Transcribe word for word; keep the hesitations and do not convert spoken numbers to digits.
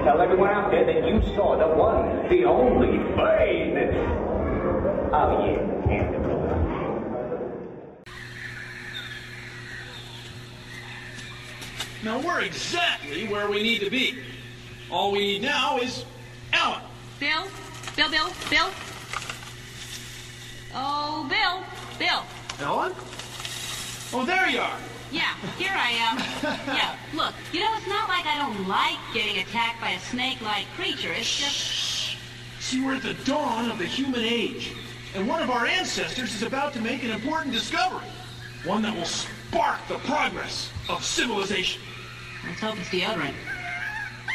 Tell everyone out there that you saw the one, the only Bane. Oh, yeah, can't do it. Now, we're exactly where we need to be. All we need now is Ellen. Bill? Bill, Bill, Bill? Oh, Bill, Bill. Ellen? Oh, there you are. Yeah, here I am. Yeah, look, you know, it's not like I don't like getting attacked by a snake-like creature. It's just... See, we're at the dawn of the human age, and one of our ancestors is about to make an important discovery. One that will spark the progress of civilization. Let's hope it's deodorant.